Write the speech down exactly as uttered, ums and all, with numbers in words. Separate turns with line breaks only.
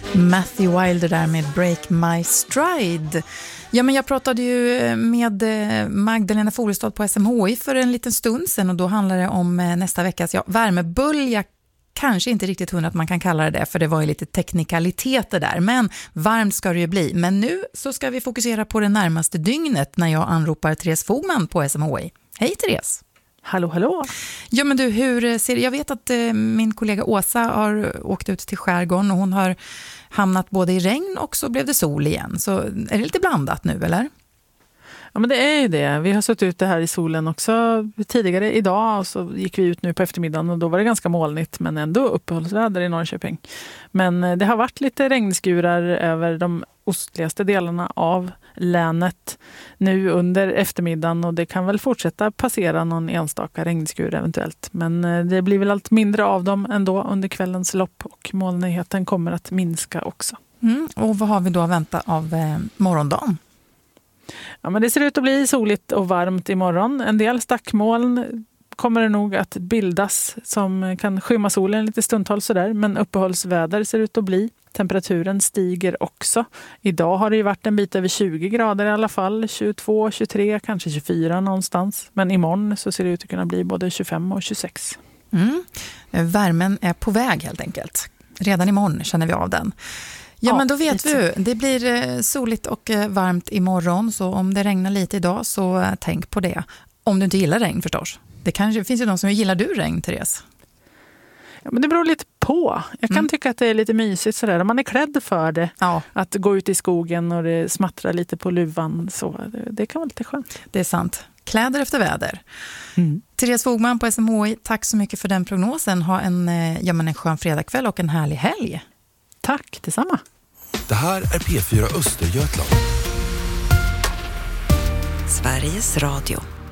Matthew Wilder där med Break My Stride. Ja, men jag pratade ju med Magdalena Forestad på S M H I för en liten stund sedan, och då handlar det om nästa veckas ja, värmebölja. Kanske inte riktigt hundra att man kan kalla det det, för det var ju lite teknikaliteter där. Men varmt ska det ju bli. Men nu så ska vi fokusera på det närmaste dygnet när jag anropar Therese Fogman på S M H I. Hej Therese!
Hallå, hallå!
Ja, men du, hur ser det? Jag vet att eh, min kollega Åsa har åkt ut till skärgården och hon har hamnat både i regn och så blev det sol igen. Så är det lite blandat nu, eller?
Ja, men det är ju det. Vi har suttit ute här i solen också tidigare idag, och så gick vi ut nu på eftermiddagen och då var det ganska molnigt, men ändå uppehållsväder i Norrköping. Men det har varit lite regnskurar över de ostligaste delarna av länet nu under eftermiddagen, och det kan väl fortsätta passera någon enstaka regnskur eventuellt. Men det blir väl allt mindre av dem ändå under kvällens lopp, och molnigheten kommer att minska också.
Mm, och vad har vi då att vänta av eh, morgondagen?
Ja, men det ser ut att bli soligt och varmt imorgon. En del stackmoln kommer det nog att bildas som kan skymma solen lite stundtals sådär. Men uppehållsväder ser ut att bli. Temperaturen stiger också. Idag har det ju varit en bit över tjugo grader i alla fall. tjugotvå, tjugotre, kanske tjugofyra någonstans. Men imorgon så ser det ut att kunna bli både tjugofem och tjugosex.
Mm. Värmen är på väg helt enkelt. Redan imorgon känner vi av den. Ja, ja, men då vet lite. Vi, det blir soligt och varmt imorgon, så om det regnar lite idag så tänk på det. Om du inte gillar regn förstås. Det kanske finns ju de som gillar du regn, Therese.
Ja, men det beror lite på. Jag kan mm. tycka att det är lite mysigt sådär. Om man är klädd för det, ja. Att gå ut i skogen och det smattrar lite på luvan, så det, det kan vara lite skönt.
Det är sant. Kläder efter väder. Mm. Therese Fogman på S M H I, tack så mycket för den prognosen. Ha en, ja, men en skön fredagkväll och en härlig helg.
Tack, detsamma.
Det här är P fyra Östergötland.
Sveriges Radio.